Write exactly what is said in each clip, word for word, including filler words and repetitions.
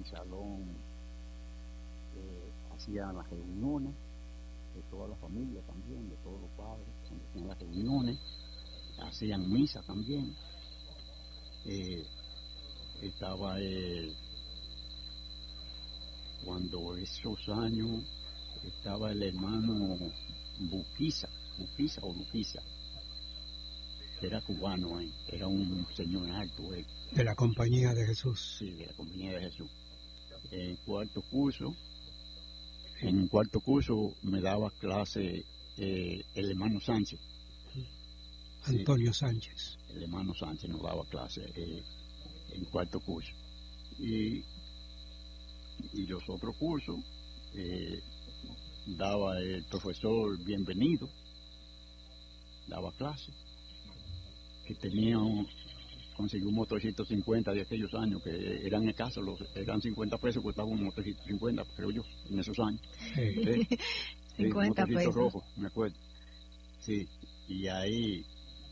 mi salón eh, hacían las reuniones de toda la familia también, de todos los padres, cuando hacían las reuniones, hacían misa también. Eh, estaba eh, cuando esos años estaba el hermano Buquiza, Buquiza o Luquiza, que era cubano, eh, era un señor alto. Eh. De la Compañía de Jesús. Sí, de la Compañía de Jesús. En cuarto curso, en cuarto curso me daba clase eh, el hermano Sánchez. Antonio sí, Sánchez. El hermano Sánchez nos daba clase eh, en cuarto curso. Y, y los otros cursos eh, daba el profesor Bienvenido, daba clase, que tenía un, consiguió un motor ciento cincuenta de aquellos años, que eran escasos, los, eran cincuenta pesos, costaba un motor ciento cincuenta, creo yo, en esos años. Sí. ¿Sí? cincuenta Sí, pesos. rojo, me acuerdo. Sí, y ahí,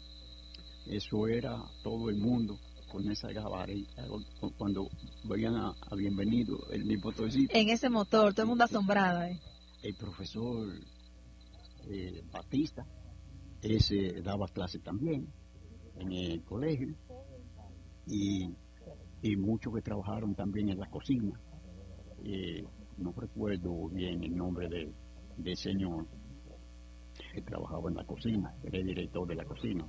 eso era todo el mundo con esa gabarita, cuando veían a, a Bienvenido, el mi motorcito. En ese motor, todo el mundo asombrado. Eh. El profesor eh, Batista, ese daba clase también en el colegio, y, y muchos que trabajaron también en la cocina. Eh, no recuerdo bien el nombre de, del señor que trabajaba en la cocina, era el director de la cocina,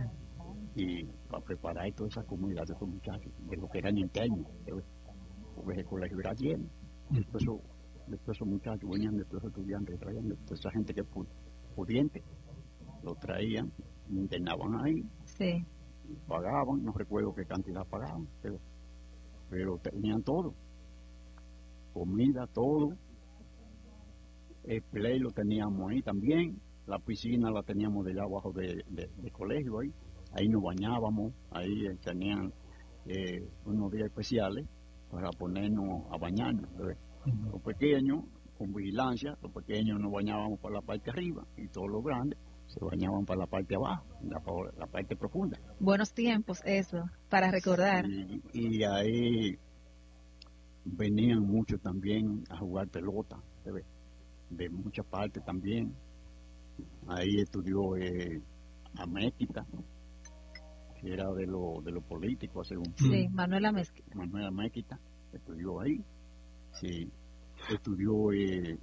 y para preparar toda esa comida de esos muchachos, de lo que eran internos, porque el colegio era lleno. Después, después esos muchachos venían de todos esos estudiantes, traían de toda esa gente que pudiente, lo traían, lo internaban ahí, sí. pagaban, no recuerdo qué cantidad pagaban, pero, pero tenían todo, comida, todo. El play lo teníamos ahí también, la piscina la teníamos de allá abajo de, de, de colegio ahí, ahí nos bañábamos, ahí tenían eh, unos días especiales para ponernos a bañarnos. ¿Ves? Los pequeños, con vigilancia, los pequeños nos bañábamos por la parte arriba y todos los grandes se bañaban para la parte abajo, la, la parte profunda. Buenos tiempos eso, para recordar. Y, y ahí venían muchos también a jugar pelota, ¿ves? De muchas partes también. Ahí estudió eh, Améquita, que era de lo, de lo político, según sí, Manuel Améquita. Manuel Améquita estudió ahí. Sí, estudió eh,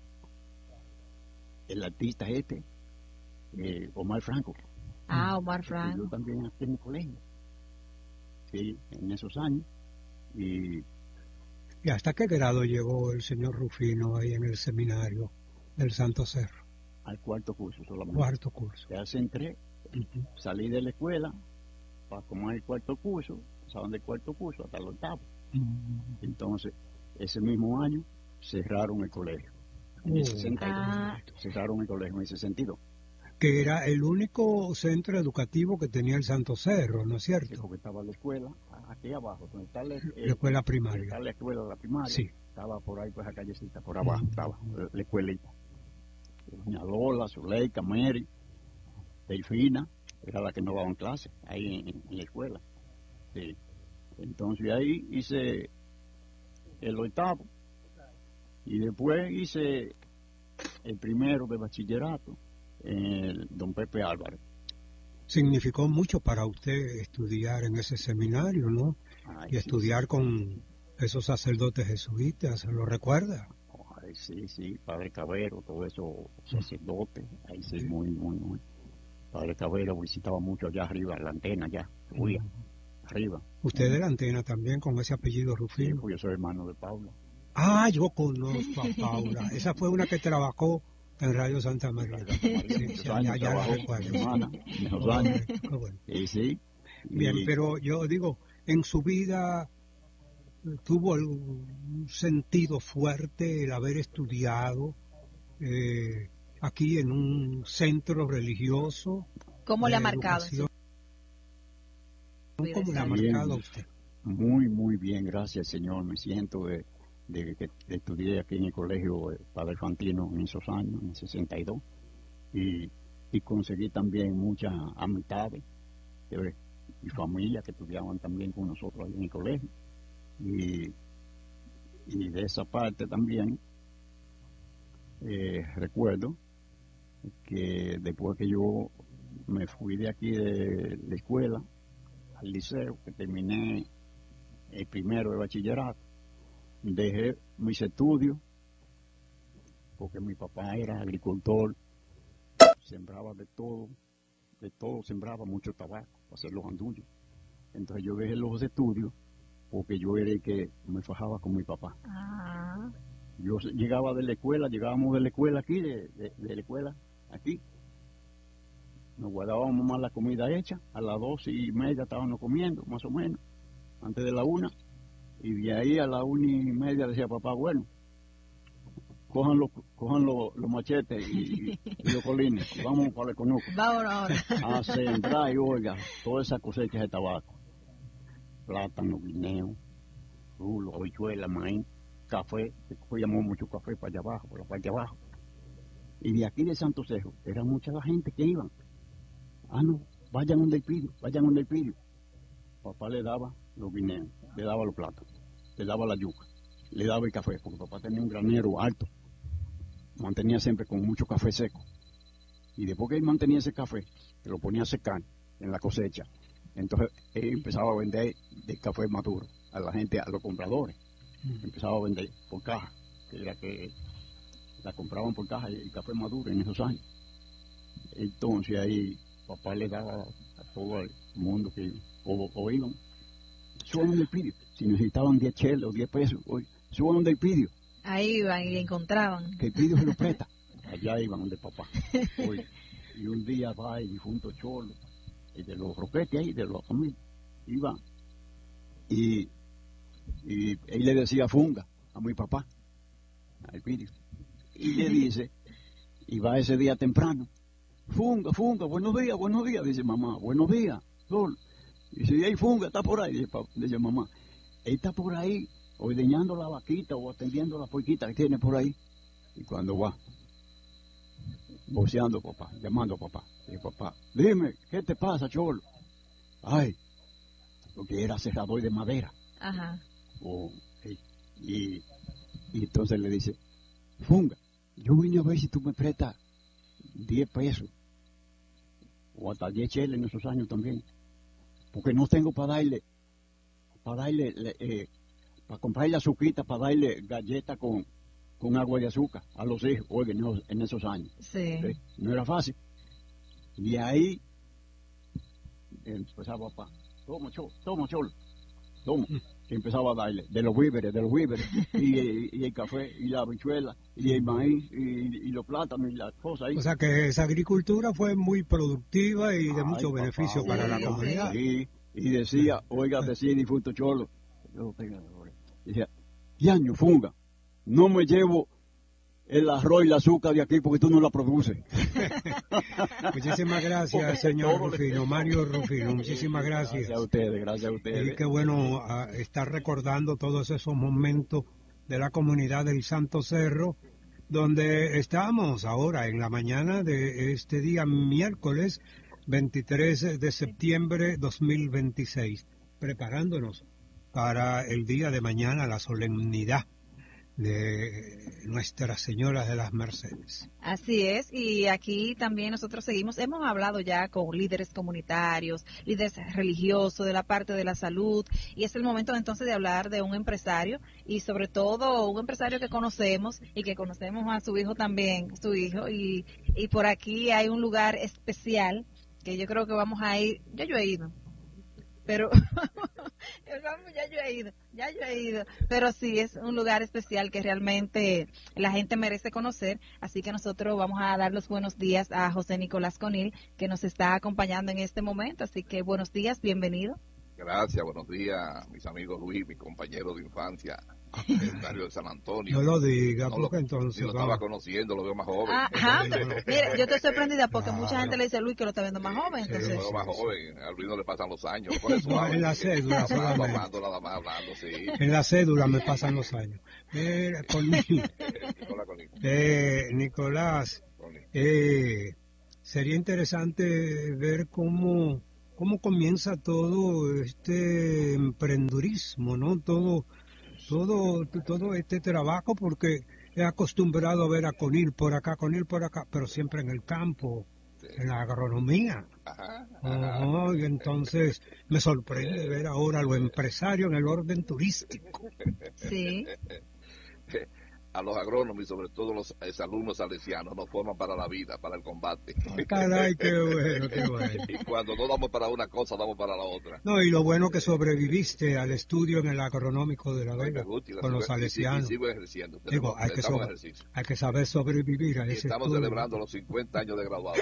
el artista este, eh, Omar Franco. Ah, Omar Franco. Estudió también aquí en el colegio. Sí, en esos años. Y ¿Y hasta qué grado llegó el señor Rufino ahí en el seminario del Santo Cerro? Al cuarto curso solamente. Cuarto curso. Ya se entré, uh-huh. Salí de la escuela para tomar el cuarto curso, pasaban del cuarto curso hasta el octavo. Uh-huh. Entonces, ese mismo año cerraron el colegio. En el sesenta y dos. Ah. Cerraron el colegio en el sesenta y dos. Que era el único centro educativo que tenía el Santo Cerro, ¿no es cierto? Sí, porque estaba la escuela, aquí abajo, donde está la, eh, la escuela primaria. Está la escuela de la primaria, sí. Estaba por ahí, pues, la callecita, por abajo, uh-huh. Estaba la, la escuelita. Doña Lola, Zuleika, Mary, Delfina, era la que nos daban clase, ahí en, en la escuela. Sí. Entonces ahí hice el octavo, y después hice el primero de bachillerato, el don Pepe Álvarez. Significó mucho para usted estudiar en ese seminario, ¿no? Ay, y estudiar sí, con sí. esos sacerdotes jesuitas, ¿se lo recuerda? Ay, sí, sí, Padre Cabero, todo eso, sacerdotes, ahí sí, sí, muy, muy, muy. Padre Cabero visitaba mucho allá arriba, la antena allá, subía, uh-huh. arriba. ¿Usted de la antena también con ese apellido Rufino? Sí, pues yo soy hermano de Paula. Ah, yo conozco a Paula, esa fue una que trabajó en Radio Santa María. Sí, sí, años, ya la recuerdo. Semana, oh, años. Bueno. Sí, sí. Bien, y... pero yo digo, en su vida tuvo un sentido fuerte el haber estudiado eh, aquí en un centro religioso. ¿Cómo le ha marcado? ¿Cómo le ha marcado a usted? Muy, muy bien, gracias Señor. Me siento de, de que estudié aquí en el colegio Padre Fantino en esos años, en el sesenta y dos, y, y conseguí también muchas amistades eh, y familias que estudiaban también con nosotros ahí en el colegio. Y, y de esa parte también eh, recuerdo que después que yo me fui de aquí de la escuela al liceo, que terminé el primero de bachillerato, dejé mis estudios porque mi papá era agricultor, sembraba de todo, de todo sembraba mucho tabaco para hacer los andullos. Entonces yo dejé los estudios porque yo era el que me fajaba con mi papá. Ah, Yo llegaba de la escuela, llegábamos de la escuela aquí, de, de, de la escuela aquí, nos guardábamos más la comida hecha, a las doce y media estábamos comiendo, más o menos, antes de la una, y de ahí a la una y media decía papá, bueno, cojan los, cojan los, los machetes y, y, y los colines, y vamos para el conuco, vámonos ahora. a sembrar y oiga, todas esas cosechas de tabaco, plátano, guineo, rulo, habichuela, maíz, café, que cogíamos mucho café para allá abajo, por la parte de abajo. Y de aquí de Santo Cerro, era mucha la gente que iban. Ah, no, vayan donde el pidio, vayan donde el pidio. Papá le daba los guineos, le daba los plátanos, le daba la yuca, le daba el café, porque papá tenía un granero alto, mantenía siempre con mucho café seco. Y después que él mantenía ese café, que lo ponía a secar en la cosecha, entonces él empezaba a vender el café maduro a la gente, a los compradores. Empezaba a vender por caja, que era que la compraban por caja el café maduro en esos años. Entonces ahí papá le daba a todo el mundo que o, o iban, suban del pidio, si necesitaban diez cheles o diez pesos, oye, suban del pidio. Ahí iban y encontraban. Que el pidio se lo presta. Allá iban donde papá. Oye, y un día va el difunto Cholo, el de los roquetes ahí, de los familias, iba y y él le decía funga a mi papá, al pidio, y le dice, y va ese día temprano, funga, funga, buenos días, buenos días, dice mamá, buenos días, Sol. Dice, y ahí funga, está por ahí, dice, dice mamá, él está por ahí, ordeñando la vaquita o atendiendo la porquita que tiene por ahí. Y cuando va, voceando papá, llamando a papá, dice papá, dime, ¿qué te pasa, Cholo? Ay, porque era cerrador de madera. Ajá. Oh, hey. y, y entonces le dice, funga, yo vine a ver si tú me prestas diez pesos o hasta diez cheles en esos años también, porque no tengo para darle para darle eh, para comprarle azuquita, para darle galletas con, con agua de azúcar a los hijos, oye, en esos, en esos años. Sí. ¿Sí? No era fácil. Y ahí empezaba papá, toma cholo, toma cholo, toma. Que empezaba a darle, de los víveres, de los víveres, y, y, y el café, y la habichuela, y el maíz, y, y los plátanos, y las cosas ahí. O sea que esa agricultura fue muy productiva y de Ay, mucho papá, beneficio para sí, la sí. comunidad. Y, y decía, oiga, decía el difunto Cholo, yo tengo, decía, Yaño, funga, no me llevo el arroz y el azúcar de aquí porque tú no la produces. Muchísimas gracias, señor Rufino, Mario Rufino, muchísimas gracias. Gracias a ustedes, gracias a ustedes. Y qué bueno uh, estar recordando todos esos momentos de la comunidad del Santo Cerro, donde estamos ahora en la mañana de este día miércoles veintitrés de septiembre dos mil veintiséis, preparándonos para el día de mañana, la solemnidad de Nuestra Señora de las Mercedes. Así es, y aquí también nosotros seguimos, hemos hablado ya con líderes comunitarios, líderes religiosos de la parte de la salud, y es el momento entonces de hablar de un empresario, y sobre todo un empresario que conocemos, y que conocemos a su hijo también, su hijo, y, y por aquí hay un lugar especial, que yo creo que vamos a ir, ya yo he ido, pero vamos, ya yo he ido, ya yo he ido, pero sí es un lugar especial que realmente la gente merece conocer, así que nosotros vamos a dar los buenos días a José Nicolás Conil, que nos está acompañando en este momento, así que buenos días, bienvenido. Gracias, buenos días, mis amigos Luis, mi compañero de infancia, el barrio de San Antonio. No lo diga, No porque lo, entonces... Yo lo estaba conociendo, lo veo más joven. Ajá, mira, yo estoy sorprendida porque Claro. mucha gente le dice a Luis que lo está viendo más joven, Sí, entonces... lo veo más joven, a Luis no le pasan los años. Por eso, No, en la cédula hablando, solamente. hablando, nada más hablando, sí. En la cédula me pasan los años. Mira, Conil, Nicolás, Conil, eh, Nicolás, Conil. eh, sería interesante ver cómo, cómo comienza todo este emprendurismo, ¿no? Todo todo, todo este trabajo, porque he acostumbrado a ver a Conil por acá, Conil por acá, pero siempre en el campo, sí, en la agronomía. Ajá, ajá. Oh, y entonces me sorprende ver ahora a los empresarios en el orden turístico. Sí. A los agrónomos y sobre todo los alumnos salesianos nos forman para la vida, para el combate. Oh, caray, qué bueno, qué bueno. Y cuando no damos para una cosa, damos para la otra. No, y lo bueno que sobreviviste al estudio en el agronómico de La Vega, con sigo, los salesianos. Y, y sigo ejerciendo. Digo, hay, que sobre, hay que saber sobrevivir a y ese estamos estudio. Celebrando los cincuenta años de graduado.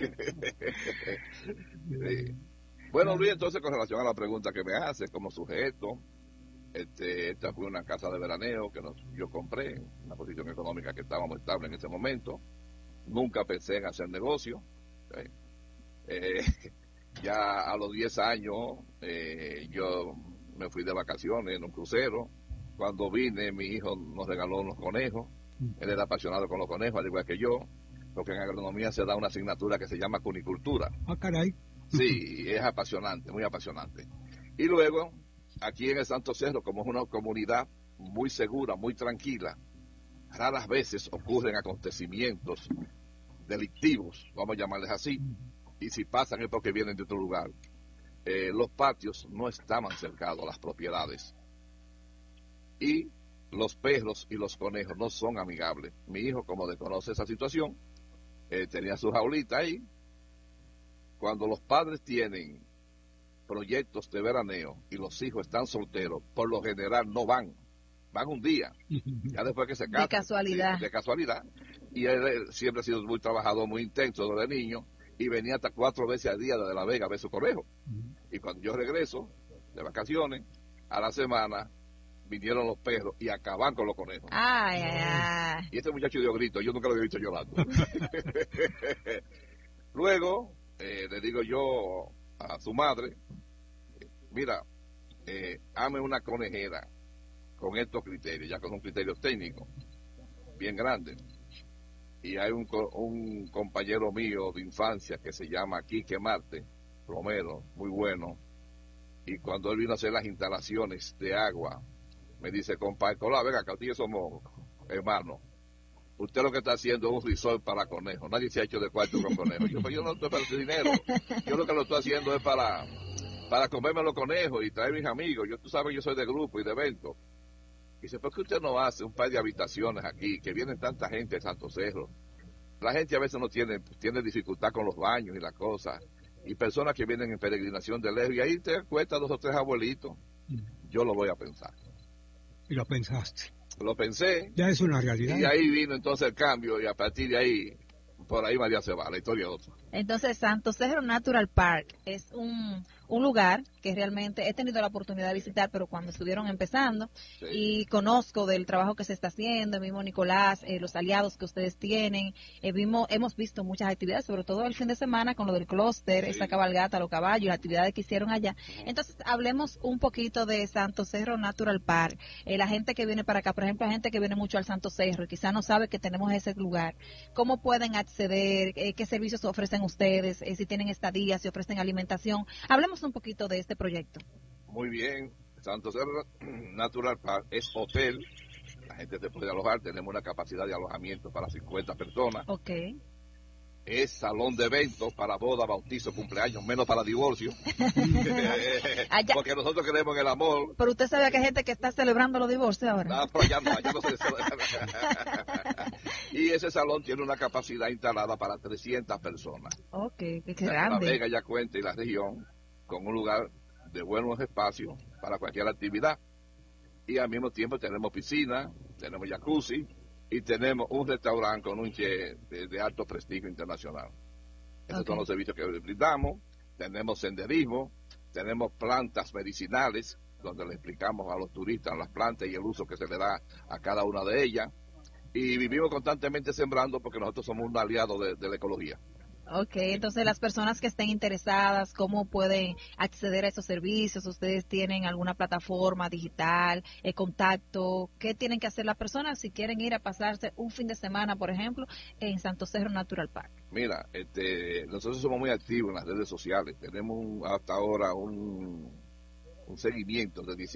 Sí. Bueno, Luis, entonces con relación a la pregunta que me hace como sujeto, Este, esta fue una casa de veraneo que nos, yo compré, una posición económica que estábamos estable en ese momento. Nunca pensé en hacer negocio. ¿Okay? Eh, ya a los diez años eh, yo me fui de vacaciones en un crucero. Cuando vine, mi hijo nos regaló unos conejos. Él era apasionado con los conejos, al igual que yo, porque en agronomía se da una asignatura que se llama cunicultura. Ah, caray. Sí, es apasionante, muy apasionante. Y luego, aquí en el Santo Cerro, como es una comunidad muy segura, muy tranquila, raras veces ocurren acontecimientos delictivos, vamos a llamarles así, y si pasan es porque vienen de otro lugar. Eh, los patios no estaban cercados a las propiedades y los perros y los conejos no son amigables. Mi hijo, como desconoce esa situación, eh, tenía su jaulita ahí. Cuando los padres tienen proyectos de veraneo y los hijos están solteros, por lo general no van, van un día, ya después que se casan. De casualidad. Sí, de casualidad. Y él, él siempre ha sido muy trabajador, muy intenso desde niño, y venía hasta cuatro veces al día desde La Vega a ver su conejo. Y cuando yo regreso de vacaciones, a la semana vinieron los perros y acaban con los conejos. Ay, ay, ay. Y este muchacho dio grito, yo nunca lo había visto llorando. Luego, eh, le digo yo a su madre, mira, eh, ame una conejera con estos criterios, ya con un criterio técnico bien grande. Y hay un, un compañero mío de infancia que se llama Quique Marte Romero, muy bueno, y cuando él vino a hacer las instalaciones de agua, me dice, compadre, hola, venga, que aquí somos hermanos. Usted lo que está haciendo es un resort para conejos. Nadie se ha hecho de cuarto con conejos. Yo, pero yo no estoy para ese dinero. Yo lo que lo estoy haciendo es para, para comerme los conejos y traer mis amigos. Yo, tú sabes, yo soy de grupo y de evento. Y dice, ¿por qué usted no hace un par de habitaciones aquí? Que vienen tanta gente de Santo Cerro. La gente a veces no tiene, tiene dificultad con los baños y las cosas. Y personas que vienen en peregrinación de lejos. Y ahí te cuesta dos o tres abuelitos. Yo lo voy a pensar. ¿Y lo pensaste? Lo pensé. Ya es una realidad. Y ahí vino entonces el cambio y a partir de ahí, por ahí María se va, la historia es otra. Entonces, Santo Cerro Natural Park es un, un lugar que realmente he tenido la oportunidad de visitar, pero cuando estuvieron empezando, sí. Y conozco del trabajo que se está haciendo, el mismo Nicolás, eh, los aliados que ustedes tienen, eh, vimos, hemos visto muchas actividades, sobre todo el fin de semana con lo del clúster, sí. Esa cabalgata, los caballos, las actividades que hicieron allá. Uh-huh. Entonces, hablemos un poquito de Santo Cerro Natural Park. Eh, la gente que viene para acá, por ejemplo, la gente que viene mucho al Santo Cerro y quizá no sabe que tenemos ese lugar, ¿cómo pueden acceder? Eh, ¿Qué servicios ofrecen ustedes? Eh, si tienen estadías, si ofrecen alimentación. Hablemos un poquito de este proyecto. Muy bien. Santo Cerro Natural Park es hotel. La gente se puede alojar. Tenemos una capacidad de alojamiento para cincuenta personas. Ok. Es salón de eventos para boda, bautizo, cumpleaños, menos para divorcio. Porque nosotros creemos en el amor. Pero usted sabe que hay gente que está celebrando los divorcios ahora. No, pero allá no, allá no se Y ese salón tiene una capacidad instalada para trescientas personas. Ok, qué grande. La Vega ya cuenta y la región con un lugar de buenos espacios para cualquier actividad. Y al mismo tiempo tenemos piscina, tenemos jacuzzi y tenemos un restaurante con un chef de, de alto prestigio internacional. Esos okay. son los servicios que brindamos. Tenemos senderismo, tenemos plantas medicinales, donde le explicamos a los turistas las plantas y el uso que se le da a cada una de ellas. Y vivimos constantemente sembrando porque nosotros somos un aliado de, de la ecología. Ok, entonces las personas que estén interesadas, ¿cómo pueden acceder a esos servicios? ¿Ustedes tienen alguna plataforma digital, eh, contacto? ¿Qué tienen que hacer las personas si quieren ir a pasarse un fin de semana, por ejemplo, en Santo Cerro Natural Park? Mira, este, nosotros somos muy activos en las redes sociales. Tenemos un, hasta ahora un, un seguimiento de